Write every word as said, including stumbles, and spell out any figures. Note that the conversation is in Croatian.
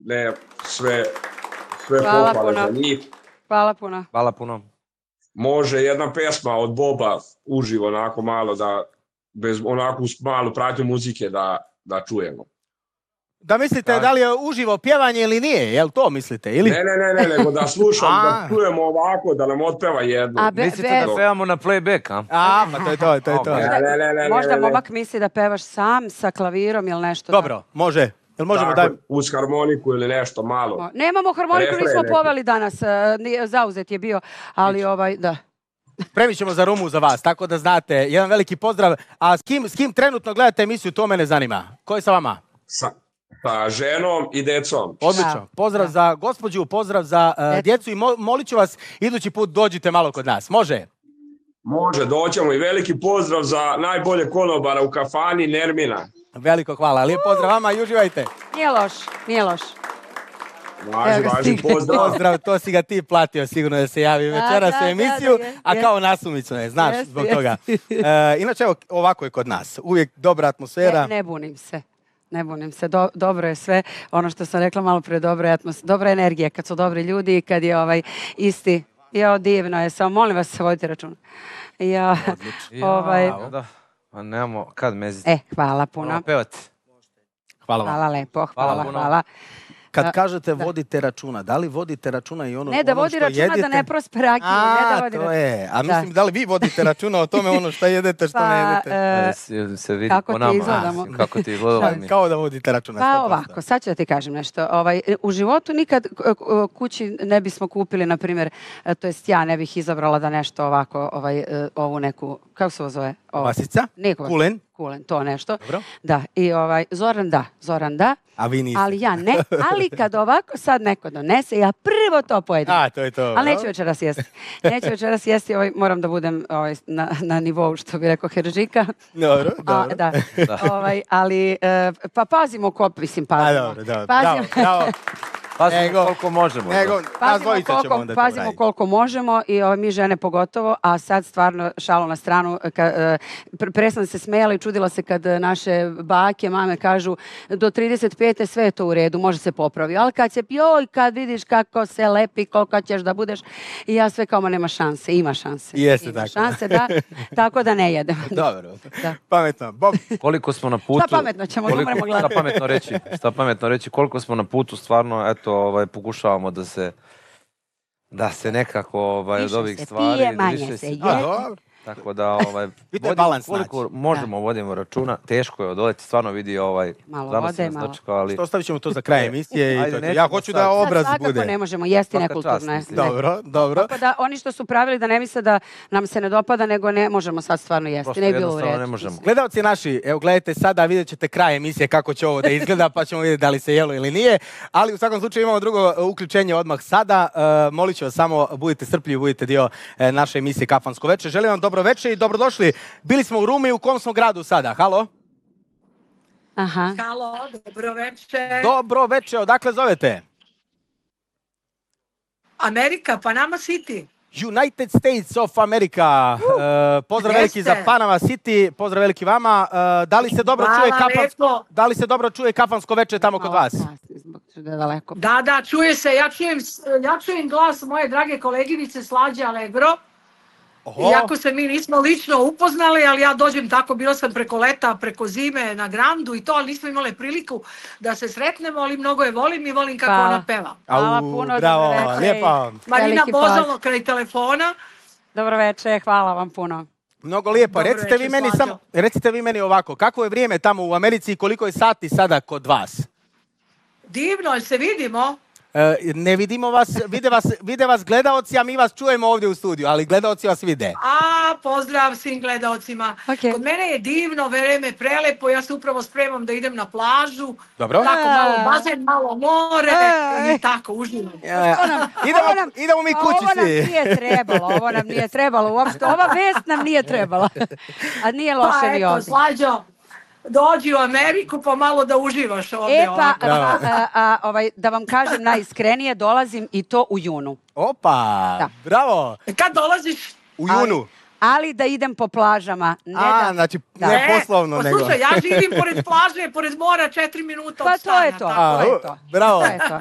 ne, sve, sve pohvale za njih. Hvala puno. Hvala puno. Može jedna pesma od Boba uživo onako malo da, bez onako malu pratnju muzike da, da čujemo. Da mislite da li je uživo pjevanje ili nije, jel to mislite? Ili? Ne, ne, ne, ne, nego da slušam, da čujemo ovako, da nam otpeva jedno. A be, mislite be... da pevamo na playback, a? A, pa to je to, to je to. Ne, ne, ne, ne, Možda ne, ne. momak misli da pevaš sam sa klavirom ili nešto. Dobro, da... može. Jel možemo Tako, da... uz harmoniku ili nešto malo. Nemamo harmoniku, Refren nismo neki. poveli danas, zauzet je bio, ali ovaj, da. Premit ćemo za Rumu za vas, tako da znate. Jedan veliki pozdrav. A s kim, s kim trenutno gledate emisiju, to mene zanima. Ko je sa vama? Sa, sa ženom i decom. Odlično. Pozdrav da. za gospođu, pozdrav za uh, djecu i mo molit ću vas, idući put dođite malo kod nas. Može? Može, doćemo i veliki pozdrav za najbolje konobara u kafani Nermina. Veliko hvala. Lijep pozdrav vama i uživajte. Nije loš, nije loš. Važi, važi, pozdrav. Pozdrav, to si ga ti platio sigurno da se javi večeras u emisiju, da, da, a je. kao nasumično je, znaš, Jest, zbog jest. toga. E, inače, evo, ovako je kod nas. Uvijek dobra atmosfera. Ne, ne bunim se. Ne bunim se, Do, dobro je sve, ono što sam rekla malo prije, dobra je atmos, dobra energija, kad su dobri ljudi i kad je ovaj isti, jo, divno je, samo molim vas se vodite računa. Ja, ovaj, Ja, da. Pa nemamo kad meziti. e, hvala puno. Moramo pevati. Hvala vam. Hvala lepo, hvala, Hvala hvala. puno. Kad kažete vodite računa, da li vodite računa i ono, Ne, da ono vodi što računa jedete? da ne prospe rakiju, ne da A, vodi to računa. je. A Da. mislim, da li vi vodite računa o tome ono što jedete, što ne Pa, jedete? e, Se, se vidi kako po ti nama. izgledamo. A, kako ti izgledamo mi. Kao da vodite računa. Pa sto posto. ovako, sad ću da ti kažem nešto. Ovaj, u životu nikad k- k- kući ne bismo kupili, na primjer, e, to jest ja ne bih izabrala da nešto ovako, ovaj, e, ovu neku, kako se ovo zove? Ovo. Vasica? Nije kobasica. Kulen? Kulen, to nešto. Dobro. Da, i ovaj, Zoran da, Zoran da, A vi niste. ali ja ne, ali kad ovako sad neko donese, ja prvo to pojedem. A, to je to. Ali neću večeras jesti. Neću večeras jesti, ovaj, moram da budem ovaj, na, na nivou, što bi rekao Heržika. Dobro, A, dobro. da, ovaj, ali, e, pa pazimo ko, mislim, A, pazimo. dobro, dobro. Pazimo, Bravo, bravo. Pazimo Nego- koliko možemo. Nego, nas pazimo, dvojica ćemo koliko, onda to pazimo raditi. koliko možemo i ovaj, mi žene pogotovo, a sad stvarno šalu na stranu, ka, e, pre, pre sam se smejala i čudila se kad e, naše bake, mame kažu do trideset pete sve je to u redu, može se popravi, ali kad se, joj, kad vidiš kako se lepi, koliko ćeš da budeš, i ja sve kao, ma nema šanse, ima šanse. Jeste ima tako. šanse, da, tako da ne jedem. Dobro. Da. Pametno. Bob, Koliko smo na putu... Šta pametno ćemo, ne moramo gledati. Šta pametno reći? Šta pametno reći? Koliko smo na putu, stvarno, eto, ovaj, pokušavamo da se da se nekako ovaj, od Više ovih se stvari... pije, manje više se se- je. a, dobro. Tako da, ovaj, Bitno je vodimo- balans koliko naći. možemo vodimo računa, teško je odoleti, stvarno vidi ovaj... Malo stvarno vode, sam nas malo- dočekao, ali... Što ostavit ćemo to za kraj emisije i Ajde, to je to. nećemo Ja hoću sad. da Sad obraz Svakako bude. ne možemo jesti Svaka nekulturno. čast, ne. mislim. Ne. Dobro, dobro. Tako da oni što su pravili da ne misle da nam se ne dopada, nego ne možemo sad stvarno jesti. Prosto Ne bi bilo u jednostavno redu. ne možemo. Gledalci naši, evo gledajte sada, vidjet ćete kraj emisije kako će ovo da izgleda, pa ćemo vidjeti da li se jelo ili nije. Ali u svakom slučaju imamo drugo uključenje odmah sada. E, molit ću vas samo, budite strpljivi, budite dio e, naše emisije Kafansko veče. Želim vam dobro veče i dobrodošli. Bili smo u Rumi, u kom smo gradu sada? Halo? Aha. Halo, dobro večer. Dobro veče, odakle zovete? Amerika, Panama City. United States of America. E, pozdrav veliki Jeste. za Panama City, pozdrav veliki vama. E, da li se dobro Hvala čuje kafansko, lepo. da li se dobro čuje kafansko veče tamo kod vas? Kasni, zbog da je daleko. Da, da, čuje se, ja čujem, ja čujem glas moje drage koleginice Slađe Allegro. Oho. Iako se mi nismo lično upoznali, ali ja dođem tako, bila sam preko leta, preko zime na Grandu i to, ali nismo imali priliku da se sretnemo, ali mnogo je volim i volim kako Hvala. ona peva. Hvala Au, puno, bravo, dobro veče. lijepo. Marina Veliki Bozalo pozdrav. kraj telefona. Dobro veče, hvala vam puno. Mnogo lijepo. Dobro Recite vi večer, meni Slađo. samo, recite vi meni ovako, kako je vrijeme tamo u Americi i koliko je sati sada kod vas? Divno, ali se vidimo. E, ne vidimo vas, vide vas, vide vas gledaoci, a mi vas čujemo ovdje u studiju, ali gledaoci vas vide. A, pozdrav svim gledaocima. Ok. Kod mene je divno, vreme prelepo, ja se upravo spremam da idem na plažu. Dobro? Tako malo bazen, malo more Ej. i tako uživam. E, idemo, Ovo nam- idemo mi kući Ovo nam svi. nije trebalo, ovo nam nije trebalo uopšte. Ova vest nam nije trebala. A nije loše Pa ni eto, ovdje. Slađo, dođi u Ameriku pa malo da uživaš ovdje. E pa, ovako. a, a, a, ovaj, da vam kažem najiskrenije, dolazim i to u junu. Opa, Da. bravo. Kad dolaziš? U Ali- junu. ali da idem po plažama. Ne A, da, znači da. ne E, poslovno pa nego. slušaj, ja živim pored plaže, pored mora, četiri minuta Pa od to je stana. to. tako A, to je u, to. bravo. To je to.